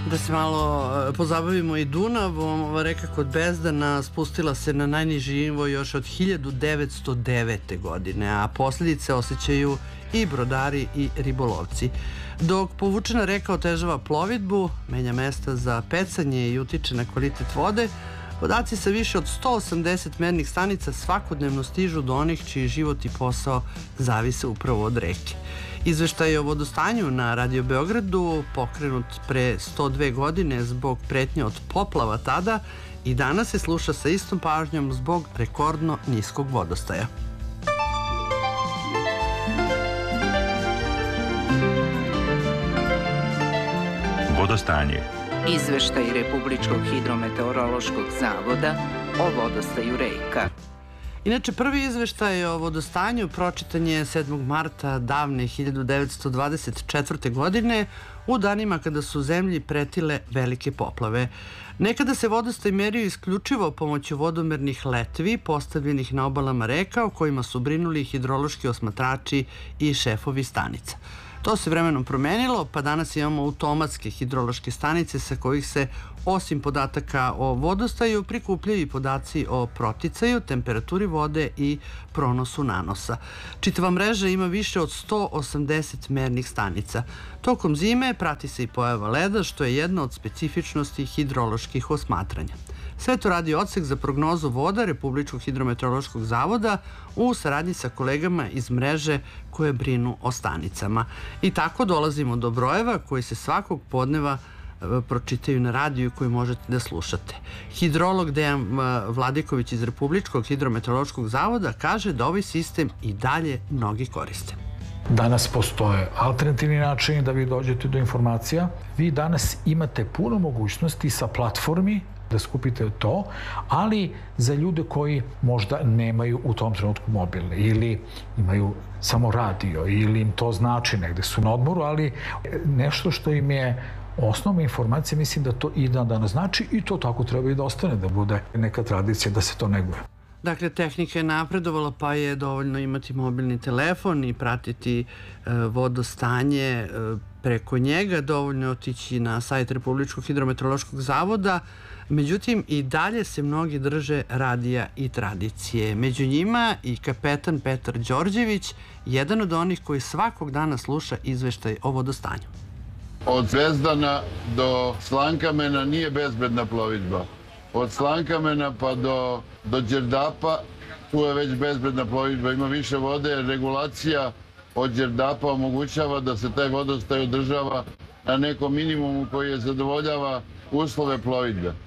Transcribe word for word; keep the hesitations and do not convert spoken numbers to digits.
Da se malo pozabavimo i Dunavom, ova reka kod Bezdana spustila se na najniži nivo još od hiljadu devetsto devete. godine, a posljedice osjećaju i brodari i ribolovci. Dok povučena reka otežava plovidbu, menja mesta za pecanje i utiče na kvalitet vode, podaci sa više od sto osamdeset mernih stanica svakodnevno stižu do onih čiji život i posao zavise upravo od reke. Izveštaj o vodostanju na Radio Beogradu, pokrenut pre sto dve godine zbog pretnje od poplava tada, i danas se sluša sa istom pažnjom zbog rekordno niskog vodostaja. Vodostanje. Izveštaj Republičkog hidrometeorološkog zavoda o vodostaju reka. Inače, prvi izveštaj o vodostanju pročitan je sedmog marta davne hiljadu devetsto dvadeset četvrte. godine u danima kada su zemlji pretile velike poplave. Nekada se vodostaj merio isključivo pomoću vodomernih letvi postavljenih na obalama reka o kojima su brinuli hidrološki osmatrači i šefovi stanica. To se vremenom promenilo, pa danas imamo automatske hidrološke stanice sa kojih se, osim podataka o vodostaju, prikupljaju i podaci o proticaju, temperaturi vode i pronosu nanosa. Čitava mreža ima više od sto osamdeset mernih stanica. Tokom zime prati se i pojava leda, što je jedna od specifičnosti hidroloških osmatranja. Sve to radi odsek za prognozu voda Republičkog hidrometeorološkog zavoda u saradnji sa kolegama iz mreže koje brinu o stanicama. I tako dolazimo do brojeva koji se svakog podneva pročitaju na radiju koji možete da slušate. Hidrolog Dejan Vladiković iz Republičkog hidrometeorološkog zavoda kaže da ovaj sistem i dalje mnogi koriste. Danas postoje alternativni načini da vi dođete do informacija. Vi danas imate puno mogućnosti sa platformi da skupite to, ali za ljude koji možda nemaju u tom trenutku mobil ili imaju samo radio ili im to znači negde su na odmoru, ali nešto što im je osnovna informacija, mislim da to i dan danas znači i to tako treba i da ostane, da bude neka tradicija da se to neguje. Dakle, tehnika je napredovala, pa je dovoljno imati mobilni telefon i pratiti e, vodostanje e, preko njega, dovoljno je otići na sajt Republičkog hidrometeorološkog zavoda. Međutim, i dalje se mnogi drže radija i tradicije. Među njima i kapetan Petar Đorđević, jedan od onih koji svakog dana sluša izveštaj o vodostanju. Od Zvezdana do Slankamena nije bezbedna plovidba. Od Slankamena pa do, do Đerdapa tu je već bezbedna plovidba. Ima više vode jer regulacija od Đerdapa omogućava da se taj vodostaj održava na nekom minimumu koji je zadovoljava uslove plovidbe.